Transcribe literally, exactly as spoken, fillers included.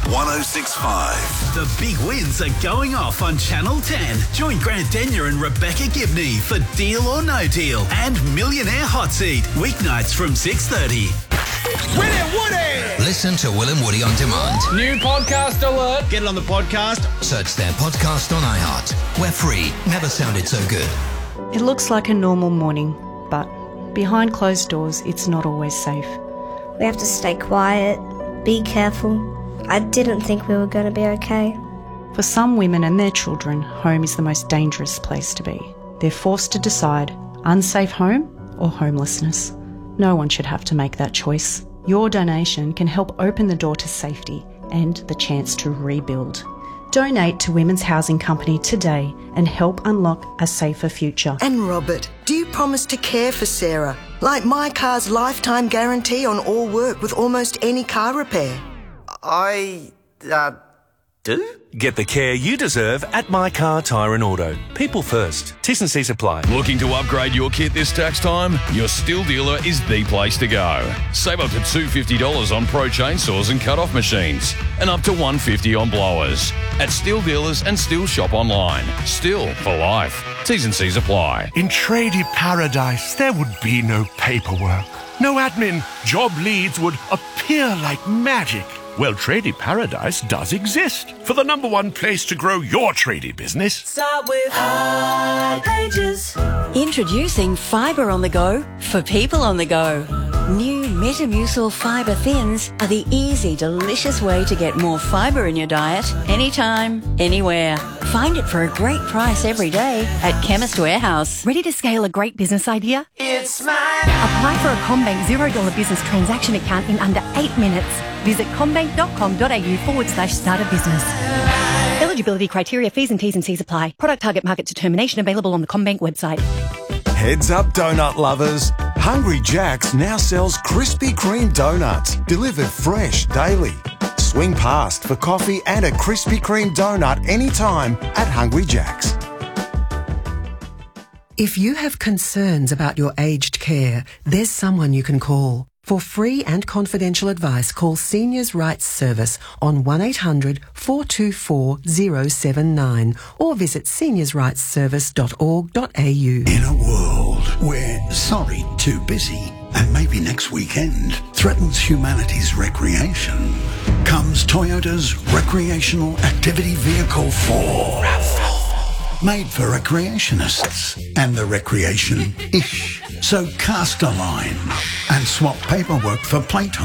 one oh six point five. The big wins are going off on Channel ten. Join Grant Denyer and Rebecca Gibney for Deal or No Deal and Millionaire Hot Seat, weeknights from six thirty. William Woody! Listen to Will and Woody on demand. New podcast alert. Get it on the podcast. Search their podcast on iHeart. We're free. Never sounded so good. It looks like a normal morning, but behind closed doors, it's not always safe. We have to stay quiet, be careful. I didn't think we were going to be okay. For some women and their children, home is the most dangerous place to be. They're forced to decide unsafe home or homelessness. No one should have to make that choice. Your donation can help open the door to safety and the chance to rebuild. Donate to Women's Housing Company today and help unlock a safer future. And Robert, do you promise to care for Sarah? Like My Car's lifetime guarantee on all work with almost any car repair. I, uh, do? Get the care you deserve at My Car Tyre and Auto. People first. T's and C's apply. Looking to upgrade your kit this tax time? Your Stihl dealer is the place to go. Save up to two hundred fifty dollars on pro chainsaws and cut-off machines and up to one hundred fifty dollars on blowers. At Stihl dealers and Stihl shop online. Stihl for life. T's and C's apply. In tradie paradise, there would be no paperwork, no admin. Job leads would appear like magic. Well, Tradie Paradise does exist for the number one place to grow your tradie business. Start with High Pages. Introducing Fibre on the Go for people on the go. New Metamucil Fibre Thins are the easy, delicious way to get more fibre in your diet anytime, anywhere. Find it for a great price every day at Chemist Warehouse. Ready to scale a great business idea? It's mine. Apply for a CommBank zero dollar business transaction account in under eight minutes. Visit commbank.com.au forward slash start a business. Eligibility criteria, fees and T's and C's apply. Product target market determination available on the CommBank website. Heads up, donut lovers. Hungry Jack's now sells Krispy Kreme donuts, delivered fresh daily. Swing past for coffee and a Krispy Kreme donut anytime at Hungry Jack's. If you have concerns about your aged care, there's someone you can call. For free and confidential advice, call Seniors Rights Service on one eight hundred four two four zero seven nine or visit seniors rights service dot org dot a u. In a world where sorry, too busy, and maybe next weekend threatens humanity's recreation, comes Toyota's recreational activity vehicle four. Made for recreationists and the recreation-ish. So cast a line and swap paperwork for playtime.